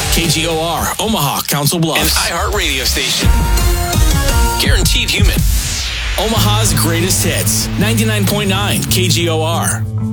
KGOR, Omaha, Council Bluffs. An iHeart radio station. Guaranteed human. Omaha's greatest hits. 99.9 KGOR.